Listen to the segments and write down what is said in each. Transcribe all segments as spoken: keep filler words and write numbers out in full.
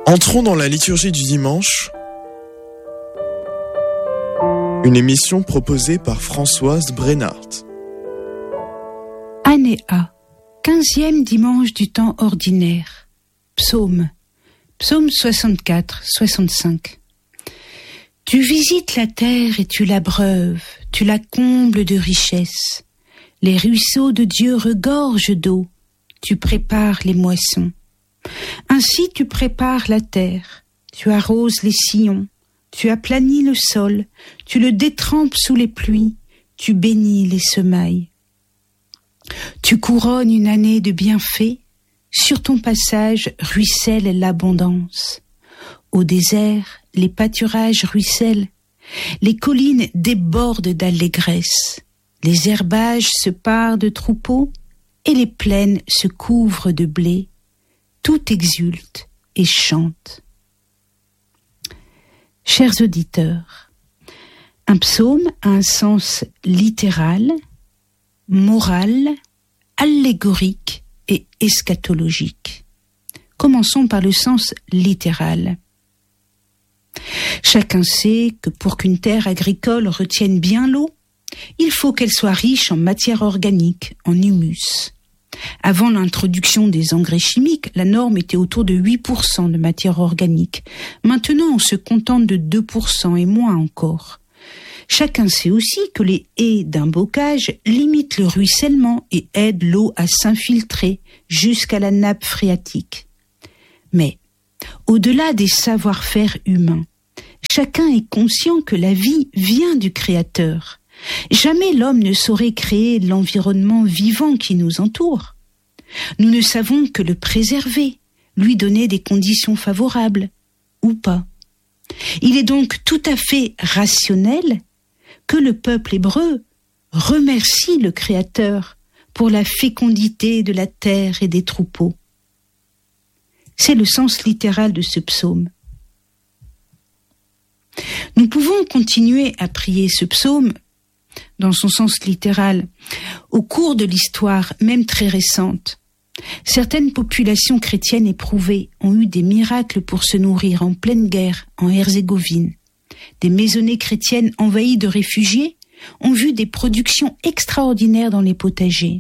Entrons dans la liturgie du dimanche, une émission proposée par Françoise Brennart. Année A, quinzième dimanche du temps ordinaire. Psaume, psaume soixante-quatre, soixante-cinq. Tu visites la terre et tu l'abreuves, tu la combles de richesses. Les ruisseaux de Dieu regorgent d'eau, tu prépares les moissons. Ainsi tu prépares la terre, tu arroses les sillons, tu aplanis le sol, tu le détrempes sous les pluies, tu bénis les semailles. Tu couronnes une année de bienfaits, sur ton passage ruisselle l'abondance. Au désert, les pâturages ruissellent, les collines débordent d'allégresse, les herbages se parent de troupeaux et les plaines se couvrent de blé. Tout exulte et chante. Chers auditeurs, un psaume a un sens littéral, moral, allégorique et eschatologique. Commençons par le sens littéral. Chacun sait que pour qu'une terre agricole retienne bien l'eau, il faut qu'elle soit riche en matière organique, en humus. Avant l'introduction des engrais chimiques, la norme était autour de huit pour cent de matière organique. Maintenant, on se contente de deux pour cent et moins encore. Chacun sait aussi que les haies d'un bocage limitent le ruissellement et aident l'eau à s'infiltrer jusqu'à la nappe phréatique. Mais, au-delà des savoir-faire humains, chacun est conscient que la vie vient du Créateur. Jamais l'homme ne saurait créer l'environnement vivant qui nous entoure. Nous ne savons que le préserver, lui donner des conditions favorables, ou pas. Il est donc tout à fait rationnel que le peuple hébreu remercie le Créateur pour la fécondité de la terre et des troupeaux. C'est le sens littéral de ce psaume. Nous pouvons continuer à prier ce psaume dans son sens littéral. Au cours de l'histoire, même très récente, certaines populations chrétiennes éprouvées ont eu des miracles pour se nourrir en pleine guerre en Herzégovine. Des maisonnées chrétiennes envahies de réfugiés ont vu des productions extraordinaires dans les potagers.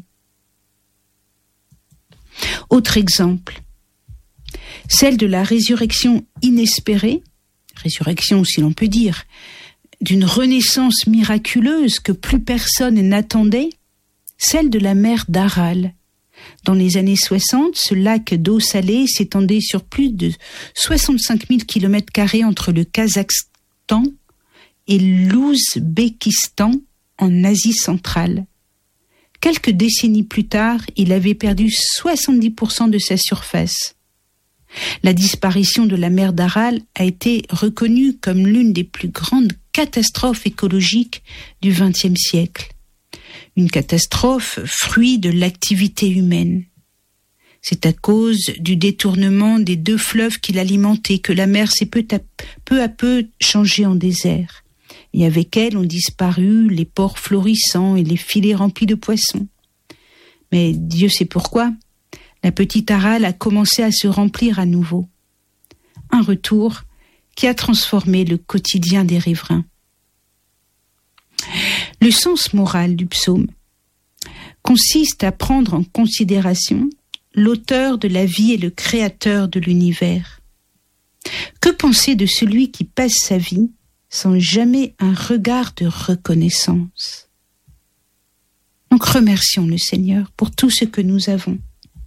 Autre exemple, celle de la résurrection inespérée, résurrection si l'on peut dire, d'une renaissance miraculeuse que plus personne n'attendait, celle de la mer d'Aral. Dans les années soixante, ce lac d'eau salée s'étendait sur plus de soixante-cinq mille kilomètres carrés entre le Kazakhstan et l'Ouzbékistan en Asie centrale. Quelques décennies plus tard, il avait perdu soixante-dix pour cent de sa surface. La disparition de la mer d'Aral a été reconnue comme l'une des plus grandes catastrophes écologiques du vingtième siècle. Une catastrophe fruit de l'activité humaine. C'est à cause du détournement des deux fleuves qui l'alimentaient que la mer s'est peu à peu, à peu changée en désert. Et avec elle ont disparu les ports florissants et les filets remplis de poissons. Mais Dieu sait pourquoi, la petite Aral a commencé à se remplir à nouveau. Un retour qui a transformé le quotidien des riverains. Le sens moral du psaume consiste à prendre en considération l'auteur de la vie et le créateur de l'univers. Que penser de celui qui passe sa vie sans jamais un regard de reconnaissance? Donc remercions le Seigneur pour tout ce que nous avons.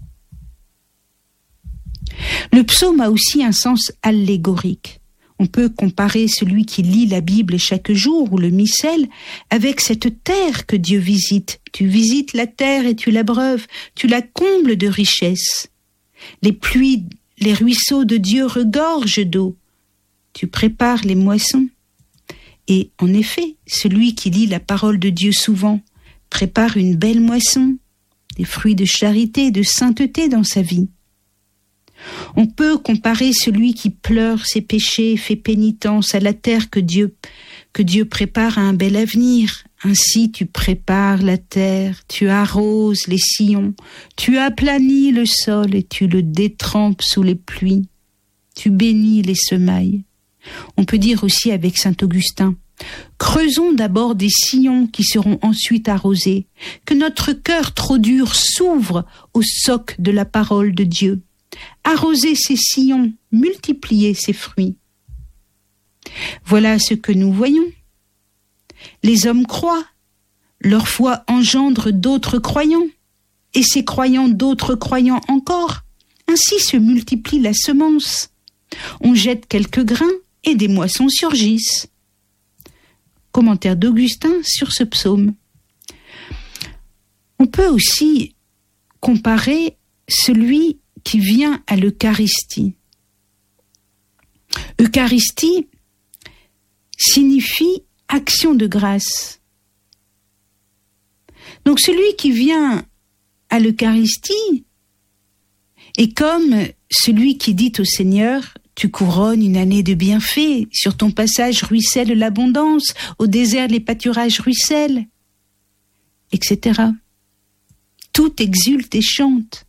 Le psaume a aussi un sens allégorique. On peut comparer celui qui lit la Bible chaque jour ou le missel avec cette terre que Dieu visite. Tu visites la terre et tu l'abreuves, tu la combles de richesses. Les pluies, les ruisseaux de Dieu regorgent d'eau. Tu prépares les moissons. Et en effet, celui qui lit la parole de Dieu souvent prépare une belle moisson, des fruits de charité et de sainteté dans sa vie. On peut comparer celui qui pleure ses péchés et fait pénitence à la terre que Dieu, que Dieu prépare à un bel avenir. Ainsi tu prépares la terre, tu arroses les sillons, tu aplanis le sol et tu le détrempes sous les pluies. tu bénis les semailles. On peut dire aussi avec saint Augustin, creusons d'abord des sillons qui seront ensuite arrosés, que notre cœur trop dur s'ouvre au soc de la parole de Dieu. Arrosez ces sillons, multipliez ces fruits. Voilà ce que nous voyons. Les hommes croient, leur foi engendre d'autres croyants, et ces croyants d'autres croyants encore. Ainsi se multiplie la semence. On jette quelques grains et des moissons surgissent. Commentaire d'Augustin sur ce psaume. On peut aussi comparer celui qui vient à l'Eucharistie. Eucharistie signifie action de grâce. Donc celui qui vient à l'Eucharistie est comme celui qui dit au Seigneur, tu couronnes une année de bienfaits, sur ton passage ruisselle l'abondance, au désert les pâturages ruissellent, et cetera. Tout exulte et chante.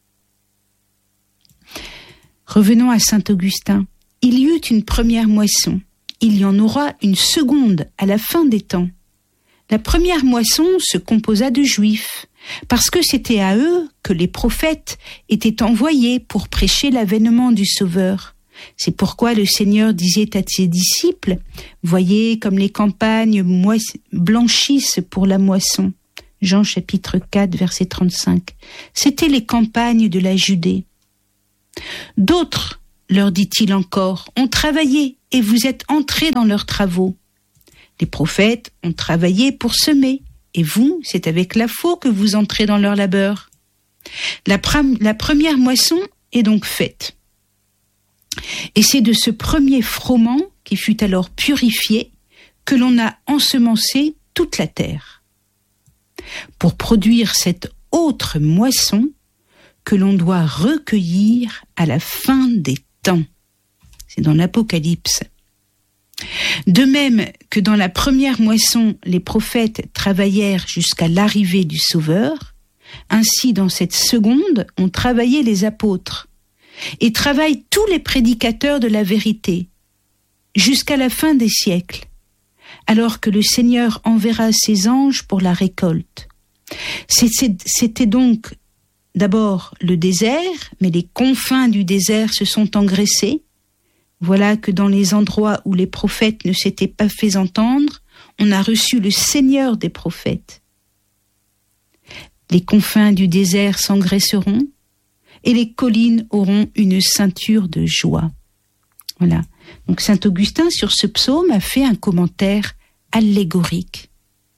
Revenons à saint Augustin. Il y eut une première moisson, il y en aura une seconde à la fin des temps. La première moisson se composa de Juifs, parce que c'était à eux que les prophètes étaient envoyés pour prêcher l'avènement du Sauveur. C'est pourquoi le Seigneur disait à ses disciples, « Voyez comme les campagnes moiss- blanchissent pour la moisson. » Jean chapitre quatre, verset trente-cinq. C'étaient les campagnes de la Judée. D'autres, leur dit-il encore, ont travaillé et vous êtes entrés dans leurs travaux. Les prophètes ont travaillé pour semer, et vous, c'est avec la faux que vous entrez dans leur labeur. La, pram- la première moisson est donc faite. Et c'est de ce premier froment, qui fut alors purifié, que l'on a ensemencé toute la terre. Pour produire cette autre moisson que l'on doit recueillir à la fin des temps. C'est dans l'Apocalypse. De même que dans la première moisson, les prophètes travaillèrent jusqu'à l'arrivée du Sauveur, ainsi dans cette seconde ont travaillé les apôtres, et travaillent tous les prédicateurs de la vérité, jusqu'à la fin des siècles, alors que le Seigneur enverra ses anges pour la récolte. C'était donc d'abord le désert, mais les confins du désert se sont engraissés. Voilà que dans les endroits où les prophètes ne s'étaient pas fait entendre, on a reçu le Seigneur des prophètes. Les confins du désert s'engraisseront et les collines auront une ceinture de joie. Voilà. Donc saint Augustin, sur ce psaume, a fait un commentaire allégorique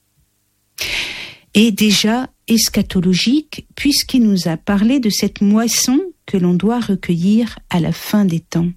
et déjà eschatologique, puisqu'il nous a parlé de cette moisson que l'on doit recueillir à la fin des temps.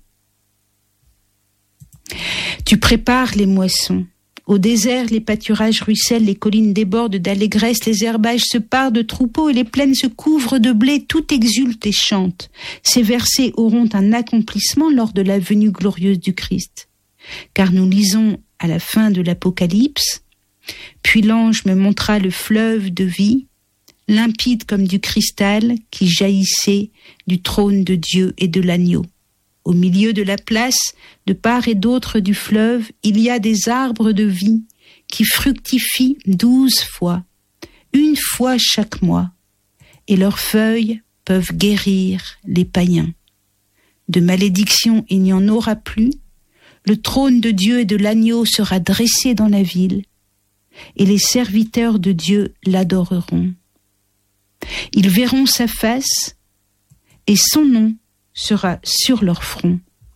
Tu prépares les moissons. Au désert, les pâturages ruissellent, les collines débordent d'allégresse, les herbages se parent de troupeaux et les plaines se couvrent de blé, tout exulte et chante. Ces versets auront un accomplissement lors de la venue glorieuse du Christ. Car nous lisons à la fin de l'Apocalypse, « Puis l'ange me montra le fleuve de vie, limpide comme du cristal, qui jaillissait du trône de Dieu et de l'agneau. Au milieu de la place, de part et d'autre du fleuve, il y a des arbres de vie qui fructifient douze fois, une fois chaque mois, et leurs feuilles peuvent guérir les païens. De malédiction il n'y en aura plus, le trône de Dieu et de l'agneau sera dressé dans la ville, et les serviteurs de Dieu l'adoreront. Ils verront sa face, et son nom sera sur leur front. »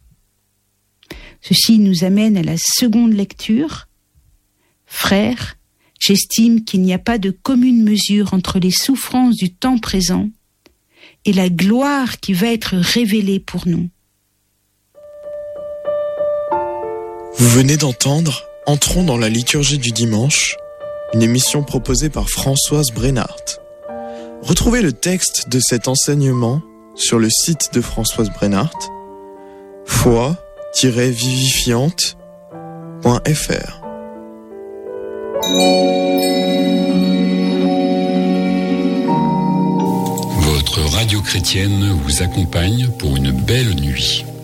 Ceci nous amène à la seconde lecture. Frères, j'estime qu'il n'y a pas de commune mesure entre les souffrances du temps présent et la gloire qui va être révélée pour nous. Vous venez d'entendre Entrons dans la liturgie du dimanche, une émission proposée par Françoise Brennart. Retrouvez le texte de cet enseignement sur le site de Françoise Brennart, foi tiret vivifiante point f r. Votre radio chrétienne vous accompagne pour une belle nuit.